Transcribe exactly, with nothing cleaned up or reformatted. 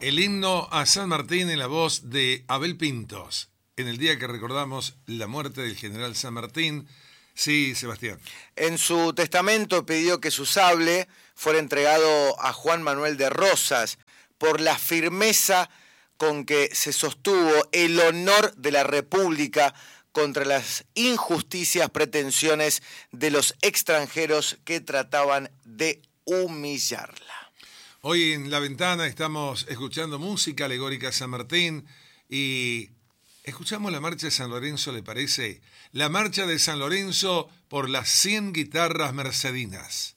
El himno a San Martín en la voz de Abel Pintos, en el día que recordamos la muerte del general San Martín. Sí, Sebastián. En su testamento pidió que su sable fuera entregado a Juan Manuel de Rosas por la firmeza con que se sostuvo el honor de la República contra las injusticias pretensiones de los extranjeros que trataban de humillarla. Hoy en La Ventana estamos escuchando música alegórica a San Martín y escuchamos la marcha de San Lorenzo, ¿le parece? La marcha de San Lorenzo por las cien guitarras mercedinas.